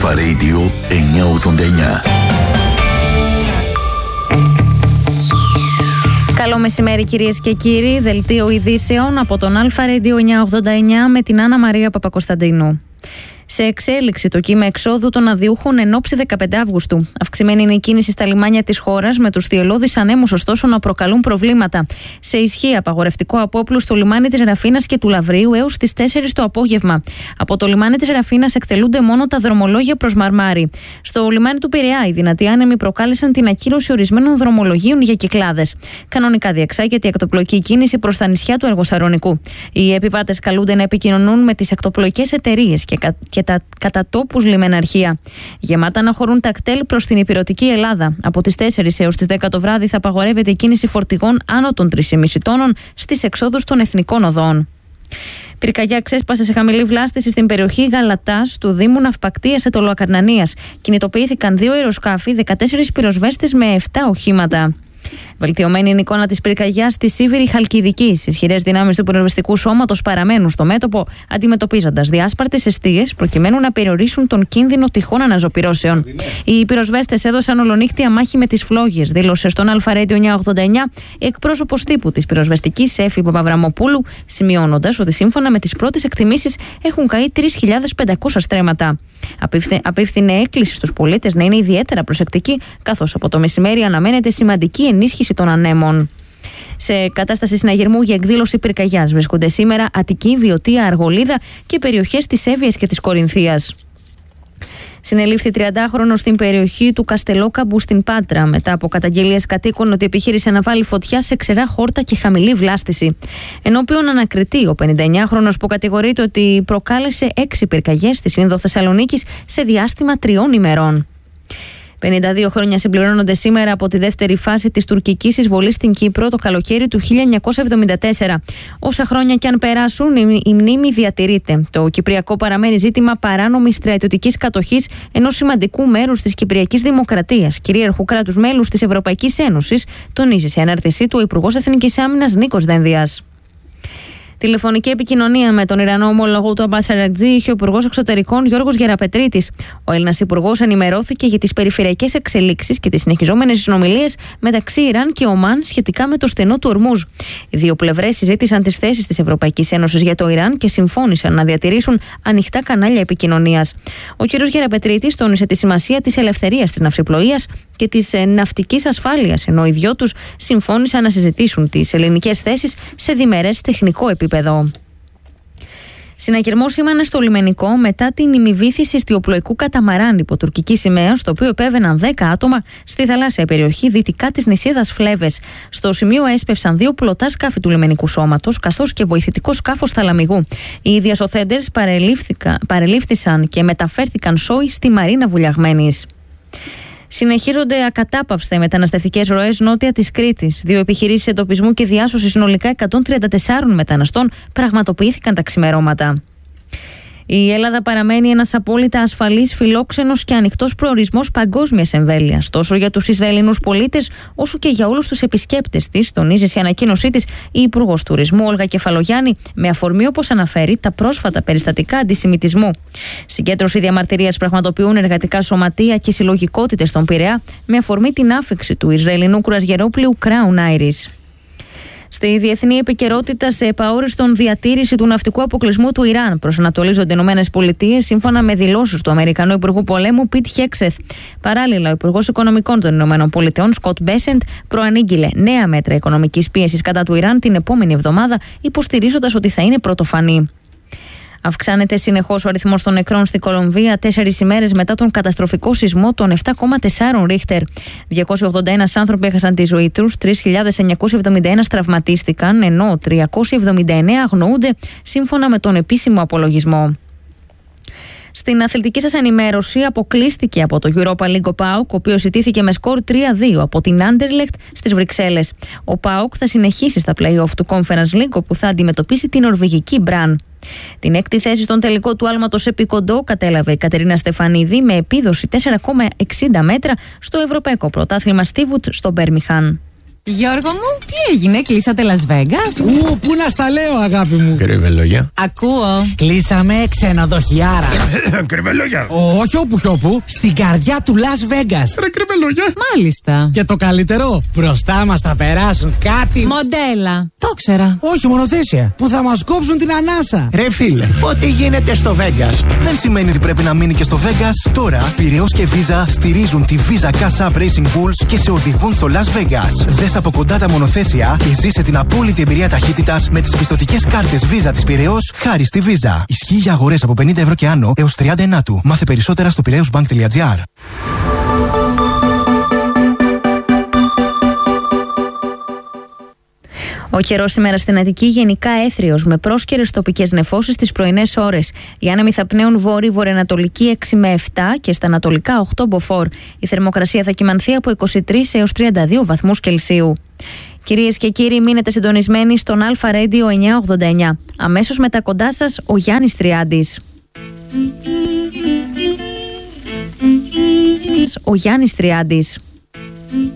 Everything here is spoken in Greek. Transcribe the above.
Αλφα Radio 989. Καλό μεσημέρι κυρίες και κύριοι, δελτίο ειδήσεων από τον Αλφα Radio 989 με την Άννα Μαρία Παπακοσταντίνου. Σε εξέλιξη το κύμα εξόδου των αδιούχων εν ώψη 15 Αυγούστου. Αυξημένη είναι η κίνηση στα λιμάνια της χώρας, με τους θυελλώδεις ανέμους ωστόσο να προκαλούν προβλήματα. Σε ισχύ απαγορευτικό απόπλου στο λιμάνι της Ραφίνας και του Λαβρίου έως τις 4 το απόγευμα. Από το λιμάνι της Ραφίνας εκτελούνται μόνο τα δρομολόγια προς Μαρμάρι. Στο λιμάνι του Πειραιά, οι δυνατοί άνεμοι προκάλεσαν την ακύρωση ορισμένων δρομολογίων για κυκλάδες. Κανονικά διεξάγεται η ακτοπλοϊκή κίνηση προς τα νησιά του Αργοσαρονικού. Οι επιβάτες καλούνται να επικοινωνούν με τις ακτοπλοϊκές εταιρείες και τα κατατόπους λιμεναρχεία. Γεμάτα να χωρούν τα κτέλ προς την ηπειρωτική Ελλάδα. Από τις 4 έως τις 10 το βράδυ θα απαγορεύεται η κίνηση φορτηγών άνω των 3,5 τόνων στις εξόδους των εθνικών οδών. Πυρκαγιά ξέσπασε σε χαμηλή βλάστηση στην περιοχή Γαλατάς του Δήμου Ναυπακτίας Αιτωλοακαρνανίας. Κινητοποιήθηκαν 2 αεροσκάφη, 14 πυροσβέστες με 7 οχήματα. Βελτιωμένη είναι η εικόνα της πυρκαγιάς στη Σίβηρη Χαλκιδικής. Ισχυρές δυνάμεις του πυροσβεστικού σώματος παραμένουν στο μέτωπο, αντιμετωπίζοντας διάσπαρτες εστίες προκειμένου να περιορίσουν τον κίνδυνο τυχών αναζωπυρώσεων. Οι πυροσβέστες έδωσαν ολονύχτια μάχη με τις φλόγες, δήλωσε στον Αλφα Radio 989 η εκπρόσωπος τύπου της πυροσβεστικής Έφη Παπαβραμοπούλου, σημειώνοντας ότι σύμφωνα με τις πρώτες εκτιμήσεις έχουν καεί 3.500 στρέμματα. Απίφθινε έκκληση στους πολίτες να είναι ιδιαίτερα προσεκτικοί, καθώς από το μεσημέρι αναμένεται σημαντική ενίσχυση των ανέμων. Σε κατάσταση συναγερμού για εκδήλωση πυρκαγιάς βρίσκονται σήμερα Αττική, Βιωτία, Αργολίδα και περιοχές της Εύβοιας και της Κορινθίας. Συνελήφθη 30χρονος στην περιοχή του Καστελόκαμπου στην Πάτρα, μετά από καταγγελίες κατοίκων ότι επιχείρησε να βάλει φωτιά σε ξερά χόρτα και χαμηλή βλάστηση. Ενώπιον ανακριτή, ο 59χρονος που κατηγορείται ότι προκάλεσε 6 πυρκαγιές στη Σύνδο Θεσσαλονίκης σε διάστημα 3 ημερών. 52 χρόνια συμπληρώνονται σήμερα από τη δεύτερη φάση της τουρκικής εισβολής στην Κύπρο το καλοκαίρι του 1974. Όσα χρόνια κι αν περάσουν, η μνήμη διατηρείται. Το Κυπριακό παραμένει ζήτημα παράνομης στρατιωτικής κατοχής ενός σημαντικού μέρους της Κυπριακής Δημοκρατίας, κυρίαρχου κράτους μέλους της Ευρωπαϊκής Ένωσης, τονίζει σε ανάρτησή του ο Υπουργός Εθνικής Άμυνας Νίκος Δένδιας. Τηλεφωνική επικοινωνία με τον Ιρανό ομόλογο του Αμπάς Αρακτζή είχε ο Υπουργός Εξωτερικών Γιώργος Γεραπετρίτης. Ο Έλληνας Υπουργός ενημερώθηκε για τις περιφερειακές εξελίξεις και τις συνεχιζόμενες συνομιλίες μεταξύ Ιράν και Ομάν σχετικά με το στενό του Ορμούζ. Οι δύο πλευρές συζήτησαν τις θέσεις της Ευρωπαϊκής Ένωσης για το Ιράν και συμφώνησαν να διατηρήσουν ανοιχτά κανάλια επικοινωνίας. Ο κ. Γεραπετρίτης τόνισε τη σημασία της ελευθερίας της ναυσιπλοείας και της ναυτικής ασφάλειας, ενώ οι δυο τους συμφώνησαν να συζητήσουν τις ελληνικές θέσεις σε διμερές τεχνικό επίπεδο. Συναγερμός σήμανε στο λιμενικό μετά την ημιβύθιση ιστιοπλοϊκού καταμαράν υπό τουρκική σημαία, στο οποίο επέβαιναν 10 άτομα στη θαλάσσια περιοχή δυτικά της νησίδας Φλέβες. Στο σημείο έσπευσαν 2 πλωτά σκάφη του λιμενικού σώματος, καθώς και βοηθητικό σκάφος θαλαμιγού. Οι διασωθέντες παρελήφθησαν και μεταφέρθηκαν σόι στη Μαρίνα Βουλιαγμένης. Συνεχίζονται ακατάπαυστα οι μεταναστευτικές ροές νότια της Κρήτης. 2 επιχειρήσεις εντοπισμού και διάσωσης συνολικά 134 μεταναστών πραγματοποιήθηκαν τα ξημερώματα. Η Ελλάδα παραμένει ένας απόλυτα ασφαλής, φιλόξενος και ανοιχτός προορισμός παγκόσμιας εμβέλειας, τόσο για τους Ισραηλινούς πολίτες, όσο και για όλους τους επισκέπτες της, τονίζει σε ανακοίνωσή της η Υπουργός Τουρισμού Όλγα Κεφαλογιάννη, με αφορμή, όπως αναφέρει, τα πρόσφατα περιστατικά αντισημιτισμού. Συγκέντρωση διαμαρτυρίας πραγματοποιούν εργατικά σωματεία και συλλογικότητες στον Πειραιά, με αφορμή την άφιξη του Ισραηλινού κουρασγερόπλοιου Crown Iris. Στη διεθνή επικαιρότητα, σε επαόριστον διατήρηση του ναυτικού αποκλεισμού του Ιράν προσανατολίζονται οι ΗΠΑ, σύμφωνα με δηλώσεις του Αμερικανού Υπουργού Πολέμου Πιτ Χέξεθ. Παράλληλα, ο Υπουργός Οικονομικών των ΗΠΑ, Σκοτ Μπέσεντ, προανήγγειλε νέα μέτρα οικονομικής πίεσης κατά του Ιράν την επόμενη εβδομάδα, υποστηρίζοντας ότι θα είναι πρωτοφανή. Αυξάνεται συνεχώς ο αριθμός των νεκρών στην Κολομβία 4 ημέρες μετά τον καταστροφικό σεισμό των 7,4 Ρίχτερ. 281 άνθρωποι έχασαν τη ζωή τους, 3.971 τραυματίστηκαν, ενώ 379 αγνοούνται σύμφωνα με τον επίσημο απολογισμό. Στην αθλητική σας ενημέρωση, αποκλείστηκε από το Europa League ο ΠΑΟΚ, ο οποίος ιτήθηκε με σκορ 3-2 από την Anderlecht στις Βρυξέλλες. Ο ΠΑΟΚ θα συνεχίσει στα play-off του Conference League, όπου θα αντιμετωπίσει την νορβηγική Μπραν. Την 6η θέση στον τελικό του άλματος επί κοντό κατέλαβε η Κατερίνα Στεφανίδη με επίδοση 4,60 μέτρα στο Ευρωπαϊκό Πρωτάθλημα Στίβουτ στο Μπέρμιχαν. Γιώργο μου, τι έγινε, κλείσατε Las Vegas? Πού να στα λέω, αγάπη μου. Κρυβελόγια. Ακούω. Κλείσαμε ξενοδοχιάρα. Κρυβελόγια. Όχι όπου κι όπου, στην καρδιά του Las Vegas. Ρε κρυβελόγια. Μάλιστα. Και το καλύτερο, μπροστά μας θα περάσουν κάτι. Μοντέλα. Το ξέρα. Όχι, μονοθέσια. Που θα μας κόψουν την ανάσα. Ρε φίλε, ό,τι γίνεται στο Vegas δεν σημαίνει ότι πρέπει να μείνει και στο Vegas. Τώρα, Πειραιώς και Visa στηρίζουν τη Visa Cash App Racing Bulls και σε οδηγούν στο Las Vegas. Δες από κοντά τα μονοθέσια και ζήσε την απόλυτη εμπειρία ταχύτητας με τις πιστωτικές κάρτες Visa της Πειραιώς χάρη στη Visa. Ισχύει για αγορές από 50 ευρώ και άνω έως 30 Μάθε περισσότερα στο piraeusbank.gr. Ο καιρός σήμερα στην Αττική γενικά έθριος με πρόσκαιρες τοπικές νεφώσεις τις πρωινές ώρες. Οι άνεμοι θα πνέουν βόρειο-βορειοανατολική 6 με 7 και στα ανατολικά 8 μποφόρ. Η θερμοκρασία θα κυμανθεί από 23 έως 32 βαθμούς Κελσίου. Κυρίες και κύριοι, μείνετε συντονισμένοι στον Αλφα Radio 989. Αμέσως μετά κοντά σας ο Γιάννης Τριάντης. Ο Γιάννης Τριάντης.